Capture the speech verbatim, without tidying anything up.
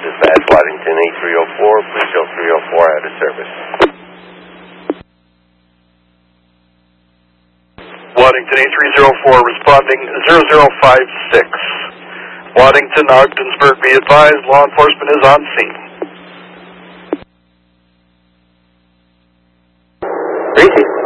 Dispatch Waddington A three oh four, please show three oh four out of service. Waddington A three oh four responding zero zero five six. Waddington, Ogdensburg, be advised, law enforcement is on scene. Repeat.